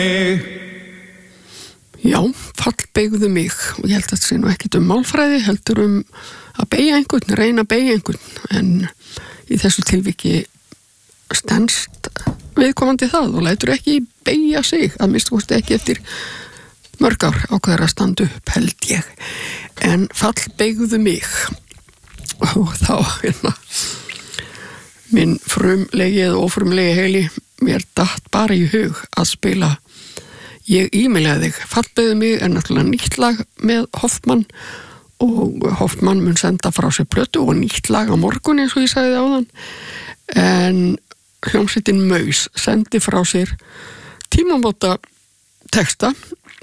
Já, fallbeygðu mig og ég held að þetta sé nú ekkert málfræði, heldur að beygja einhvern, reyna að beygja einhvern, en í þessu tilviki stenst viðkomandi það og lætur ekki beygja sig, að minnst kosti ekki eftir mörg ár ákveður að standa upp, held ég, en fallbeygðu mig og þá minn frumlegi eða ófrumlegi heili mér datt bara í hug að spila Ég e-mailaði þig. Fallbeygðu mig er náttúrulega nýtt lag með Hoffmann og Hoffmann mun senda frá sér plötu og nýtt lag á morgun eins og ég sagði áðan, en hljómsveitin Maus sendi frá sér tímamóta texta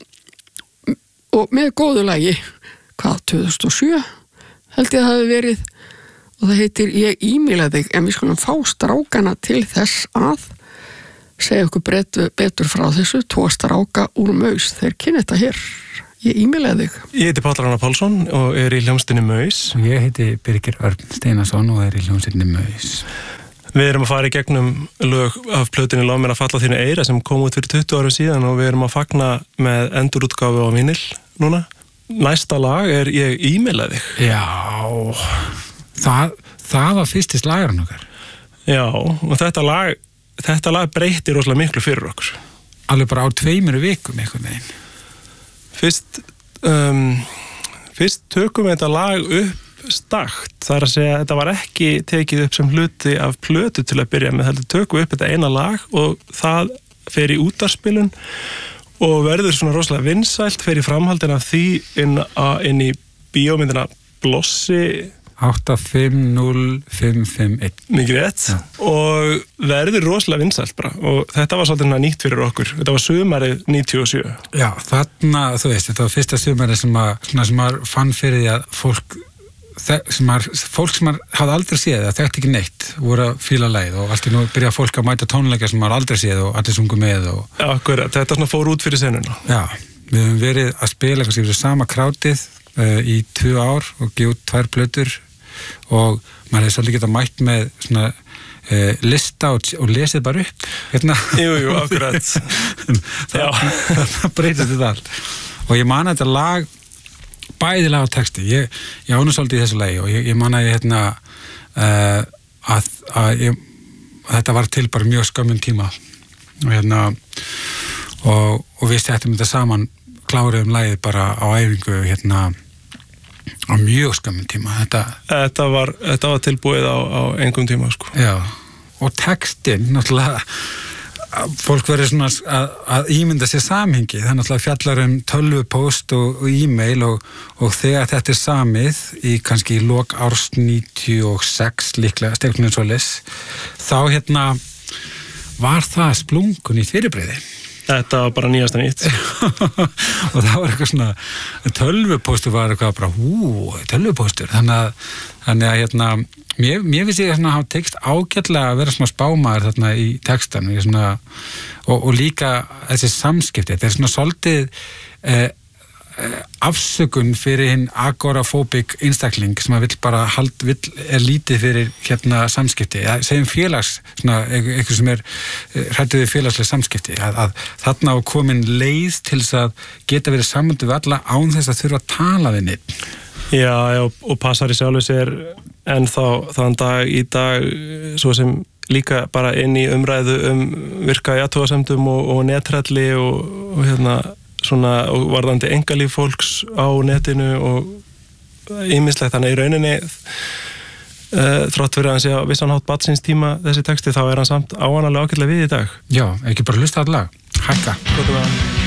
og með góðu lagi 2007 held ég að það hafi verið og það heitir Ég e-mailaði þig, en við skulum fá strákana til þess að segja okkur betur frá þessu, 2 stráka úr Maus, þeir kynna þetta hér. Ég e-mailaði þig. Ég heiti Páll Ragnar Pálsson og er í hljómsveitinni Maus. Ég heiti Birgir Örn Steinarsson og er í hljómsveitinni Maus. Við erum að fara í gegnum lög af plötunni Lof mér að falla á þínu eyra sem kom út fyrir 20 árum síðan og við erum að fagna með endurútgáfu á vinyl núna. Næsta lag er Ég e-mailaði þig. Já, það var fyrsti slagurinn okkar. Já, og þetta lag breytti rosalega miklu fyrir okkur. Alveg bara á 2 vikum einhvern veginn. Fyrst tökum við þetta lag upp stakt. Það er að segja að þetta var ekki tekið upp sem hluti af plötu til að byrja með. Þetta tökum við upp þetta eina lag og það fer í útvarpsspilun og verður svona rosalega vinsælt, fer í framhaldin af því inn í bíómyndina Blossi 850551. Mikið rétt. Ja. Og verður rosalega vinsælt bara og þetta var svolítið nýtt fyrir okkur. Þetta var sumarið 97. Já, þarna, þú veist, þetta var fyrsta sumarið sem maður fann fyrir því að fólk sem hafði aldrei séð það, þekkti ekki neitt, voru að fíla lagið og allt í nú byrja fólk að mæta tónleika sem maður aldrei séð og allir sungu með og... Já, þetta svona fór út fyrir senuna. Já, við höfum verið að spila kannski fyrir sama krátið í 2 ár og gefa út 2 plötur og maður hefði svolítið getað mætt með svona lista og lesið bara upp hérna. Jú, akkurat. það breytist þetta allt og ég man þetta lag bæði lag og texti, ég ánum svolítið í þessu lagi og ég man að þetta var til bara mjög skömmun tíma og og við settum þetta saman, kláruðum lagið bara á æfingu á mjög skömmun tíma. Þetta var tilbúið á engum tíma, sko. Já, og textin, náttúrulega, fólk verður svona að ímynda sér samhengi, það náttúrulega fjallar tölvupóst og e-mail og þegar þetta er samið í kannski í lok árs 96 líklega, stegnum svoleiðis, þá var það splungun í fyrirbrigði. Þetta var bara nýjasta nýtt. Og það var eitthvað svona, tölvupóstur var eitthvað bara, tölvupóstur. Þannig að mér finnst ég að hafa tekst ágætlega að vera svona spámaður þarna í textan og líka þessi samskipti. Þetta er svona svolítið afsökun fyrir hinn agorafóbik einstakling sem að er lítið fyrir samskipti, segjum eitthvað sem er hræddur við félagslega samskipti, að þarna á komin leið til þess að geta verið sambandi við alla án þess að þurfa að tala við neitt. Já, og passar í sjálfu sér ennþá þann dag í dag svo sem líka bara inn í umræðu virka í athugasemdum og netrætli og svona og varðandi engalíf fólks á netinu og ýmislegt, þannig í rauninni þrátt fyrir að hann sé á vissan hátt barnsins tíma þessi texti, þá er hann samt ávanlega ágætlega við í dag. Já, ekki bara hlusta allag, hækka.